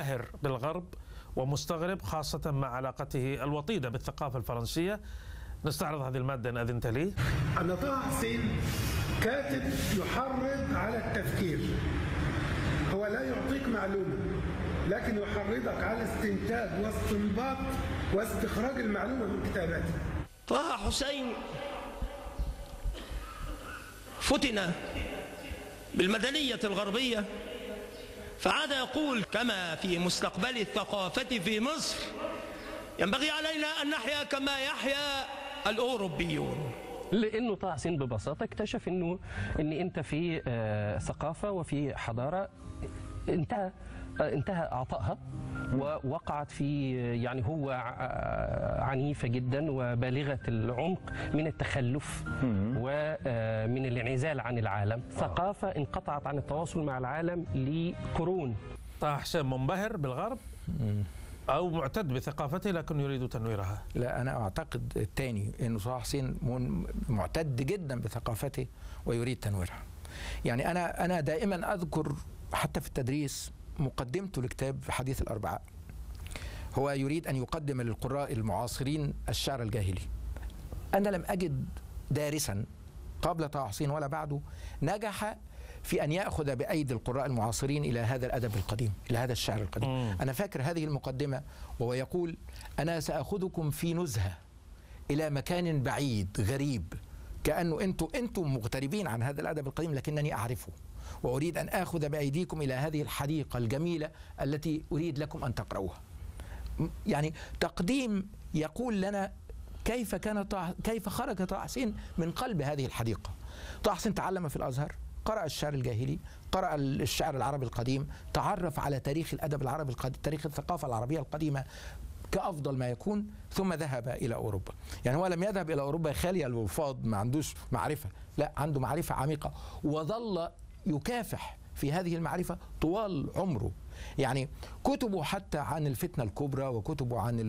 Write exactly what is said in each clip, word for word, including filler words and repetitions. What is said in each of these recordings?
منبهر بالغرب ومستغرب خاصة مع علاقته الوطيدة بالثقافة الفرنسية. نستعرض هذه المادة إن أذنت لي. أن طه حسين كاتب يحرض على التفكير. هو لا يعطيك معلومة لكن يحرضك على استنتاج واستنباط واستخراج المعلومة من كتاباته. طه حسين فتن بالمدنية الغربية فعاد يقول كما في مستقبل الثقافة في مصر ينبغي علينا أن نحيا كما يحيا الأوروبيون. لأنه طه حسين ببساطة اكتشف أنه أن أنت في ثقافة وفي حضارة انتهى انتهى عطائها ووقعت في يعني هو عنيفة جدا وبالغة العمق من التخلف ومن الانعزال عن العالم. ثقافة انقطعت عن التواصل مع العالم لقرون. طه حسين منبهر بالغرب أو معتد بثقافته لكن يريد تنويرها؟ لا، أنا أعتقد الثاني، إنه طه حسين معتد جدا بثقافته ويريد تنويرها. يعني أنا أنا دائما أذكر حتى في التدريس مقدمته لكتاب حديث الأربعاء. هو يريد أن يقدم للقراء المعاصرين الشعر الجاهلي. أنا لم أجد دارسا قبل طه حسين ولا بعده نجح في أن يأخذ بأيدي القراء المعاصرين إلى هذا الأدب القديم، إلى هذا الشعر القديم. مم. أنا فاكر هذه المقدمة وهو يقول: أنا سأخذكم في نزهة إلى مكان بعيد غريب، كأنه أنتم أنتم مغتربين عن هذا الأدب القديم لكنني أعرفه، وأريد أن آخذ بأيديكم إلى هذه الحديقة الجميلة التي أريد لكم أن تقرأوها. يعني تقديم يقول لنا كيف كان طه كيف خرج طه حسين من قلب هذه الحديقة. طه حسين تعلم في الأزهر، قرأ الشعر الجاهلي، قرأ الشعر العربي القديم، تعرف على تاريخ الأدب العربي القديم، تاريخ الثقافة العربية القديمة كأفضل ما يكون، ثم ذهب إلى أوروبا. يعني هو لم يذهب إلى أوروبا خالي الوفاض، ما عندوش معرفة، لا، عنده معرفة عميقة، وظل يكافح في هذه المعرفة طوال عمره. يعني كتبه حتى عن الفتنة الكبرى، وكتبه عن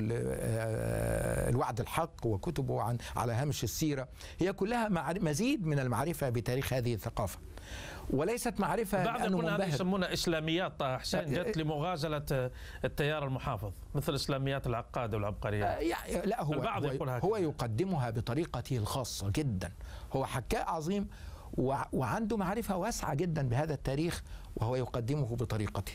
الوعد الحق، وكتبه عن على هامش السيرة، هي كلها مزيد من المعرفة بتاريخ هذه الثقافة، وليست معرفة بعض لأنه منبهر. يسمونها إسلاميات طه حسين جت لمغازلة التيار المحافظ، مثل إسلاميات العقاد والعبقريات. لا، هو البعض هو, يقول هو يقدمها بطريقته الخاصة جدا. هو حكاء عظيم وعنده معرفة واسعة جدا بهذا التاريخ، وهو يقدمه بطريقته.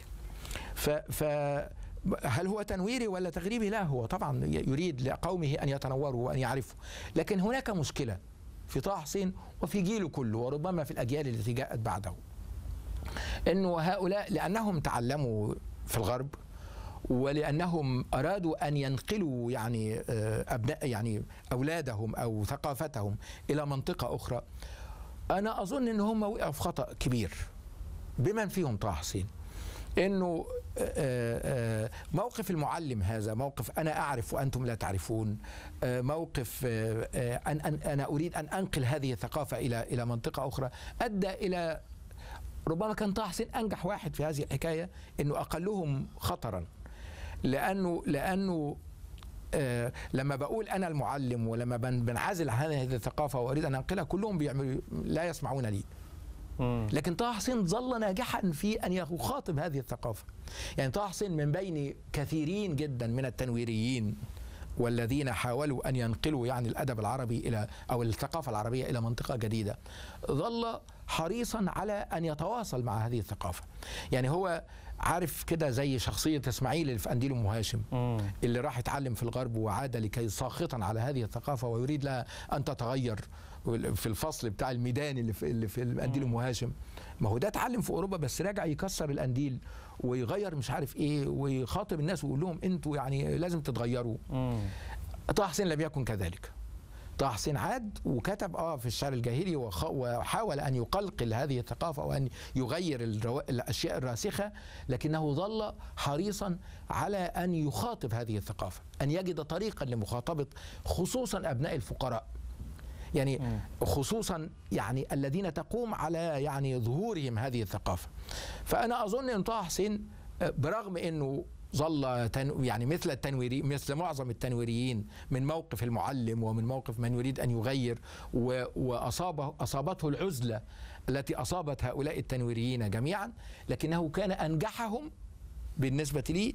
فهل هو تنويري ولا تغريبي؟ لا، هو طبعا يريد لقومه أن يتنوروا وأن يعرفوا. لكن هناك مشكلة في طه حسين وفي جيله كله، وربما في الأجيال التي جاءت بعده، أنه هؤلاء لأنهم تعلموا في الغرب، ولأنهم أرادوا أن ينقلوا يعني أبناء يعني أولادهم أو ثقافتهم إلى منطقة أخرى، أنا أظن أن هم وقعوا في خطأ كبير بمن فيهم طه حسين. انه موقف المعلم هذا موقف انا اعرف وانتم لا تعرفون، موقف ان انا اريد ان انقل هذه الثقافه الى الى منطقه اخرى، ادى الى ربما كان طه حسين انجح واحد في هذه الحكايه، انه اقلهم خطرا. لانه لانه لما بقول انا المعلم ولما بنعزل عن هذه الثقافه واريد ان انقلها، كلهم بيعملوا لا يسمعون لي. لكن طه حسين ظل ناجحا في أن يخاطب هذه الثقافة. يعني طه حسين من بين كثيرين جدا من التنويريين والذين حاولوا أن ينقلوا يعني الأدب العربي إلى أو الثقافة العربية إلى منطقة جديدة، ظل حريصا على أن يتواصل مع هذه الثقافة. يعني هو عارف كده زي شخصية إسماعيل اللي في قنديل أم هاشم، اللي راح يتعلم في الغرب وعاد لكي ساخطا على هذه الثقافة ويريد لها أن تتغير. في الفصل بتاع الميدان اللي في اللي في القنديل ام هاشم، ما هو ده اتعلم في اوروبا بس راجع يكسر القنديل ويغير مش عارف ايه، ويخاطب الناس ويقول لهم انتوا يعني لازم تتغيروا. طه حسين لم يكن كذلك. طه حسين عاد وكتب اه في الشعر الجاهلي وحاول ان يقلقل هذه الثقافه وان يغير الاشياء الراسخه، لكنه ظل حريصا على ان يخاطب هذه الثقافه، ان يجد طريقا لمخاطبه خصوصا ابناء الفقراء، يعني خصوصا يعني الذين تقوم على يعني ظهورهم هذه الثقافة. فأنا أظن أن طه حسين برغم أنه ظل يعني مثل التنويري مثل معظم التنويريين من موقف المعلم ومن موقف من يريد أن يغير، وأصابه أصابته العزلة التي أصابت هؤلاء التنويريين جميعا، لكنه كان أنجحهم بالنسبة لي